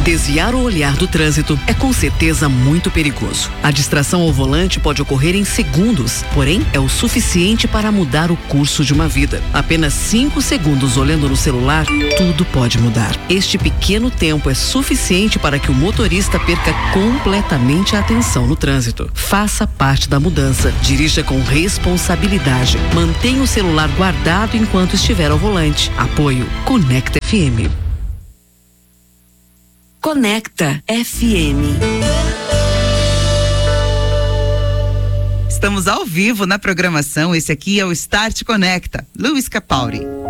Desviar o olhar do trânsito é com certeza muito perigoso. A distração ao volante pode ocorrer em segundos, porém é o suficiente para mudar o curso de uma vida. Apenas 5 segundos olhando no celular, tudo pode mudar. Este pequeno tempo é suficiente para que o motorista perca completamente a atenção no trânsito. Faça parte da mudança. Dirija com responsabilidade. Mantenha o celular guardado enquanto estiver ao volante. Apoio Conecta FM. Conecta FM. Estamos ao vivo na programação. Esse aqui é o Start Conecta. Luiz Capaldi.